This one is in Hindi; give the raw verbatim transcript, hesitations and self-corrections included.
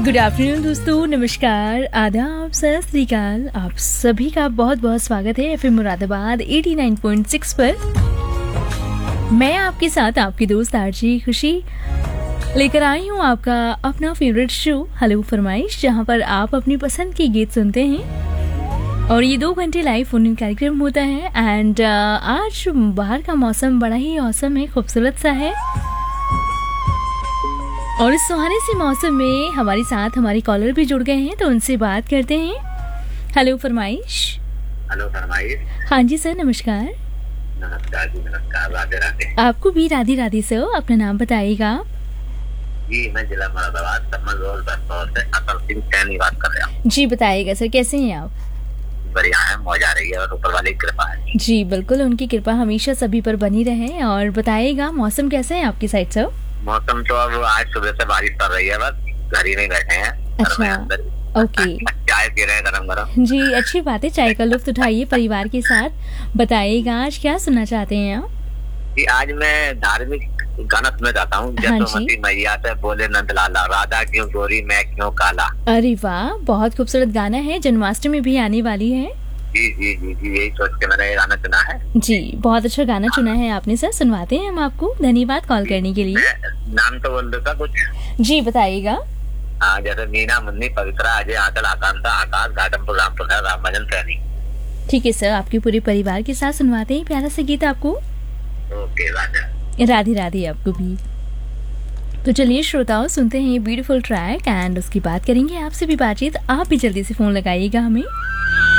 गुड आफ्टरनून दोस्तों, नमस्कार, आदाब, सत श्री अकाल। आप सभी का बहुत बहुत स्वागत है एफएम मुरादाबाद नवासी पॉइंट सिक्स पर। मैं आपके साथ आपकी दोस्त आरजी खुशी लेकर आई हूँ आपका अपना फेवरेट शो हेलो फरमाइश, जहाँ पर आप अपनी पसंद के गीत सुनते हैं और ये दो घंटे लाइव फोन इन कार्यक्रम होता है। एंड आज बाहर का मौसम बड़ा ही औसम है, खूबसूरत सा है और इस सुहाने से मौसम में हमारे साथ हमारे कॉलर भी जुड़ गए हैं, तो उनसे बात करते हैं। हेलो फरमाइश। हेलो फरमाइश। हाँ जी सर, नमस्कार। नमस्कार जी, नमस्कार, राधे राधे। आपको भी राधे राधे सर। अपना नाम बताइएगा। जी, मैं जिला मुरादाबाद सम्मल रोड बसौर से अतल सिंह सैनी बात कर रहा हूँ। जी बताइएगा सर, कैसे हैं आप? बढ़िया है, मौज आ रही है और ऊपर वाले की कृपा है। जी बिल्कुल, उनकी कृपा हमेशा सभी पर बनी रहे। और बताइएगा मौसम कैसे है आपकी साइड सर? मौसम तो अब आज सुबह से बारिश पड़ रही है, बस घर ही में बैठे हैं। अच्छा, ओके। चाय पी रहे हैं गरम गरम। जी अच्छी बात है, चाय का लुत्फ उठाइए परिवार के साथ। बताइएगा आज क्या सुनना चाहते हैं आप? जी, आज मैं धार्मिक गाना सुनना चाहता हूँ। जसोमती मैया से बोले नंदलाला, राधा क्यों गोरी मैं क्यों काला। अरे वाह, बहुत खूबसूरत गाना है। जन्माष्टमी भी आने वाली है। जी जी जी जी यही सोच के मैंने ये गाना चुना है। जी बहुत अच्छा गाना चुना है आपने सर, सुनवाते हैं हम आपको। धन्यवाद कॉल करने के लिए। नाम तो बोल देता कुछ। जी बताइएगा। हाँ, जैसे मीना, मुन्नी, पवित्रा, अजय, आंचल, आकांक्षा, आकाश, घाटमपुर, रामपुर, रामभजन सैनी। ठीक है सर, आपके पूरे परिवार के साथ सुनवाते हैं प्यारा सा गीत आपको। ओके, राधे राधे राधे आपको भी। तो चलिए श्रोताओं, सुनते हैं ये ब्यूटीफुल ट्रैक एंड उसकी बात करेंगे आपसे भी बातचीत। आप भी जल्दी से फोन लगाइएगा हमें।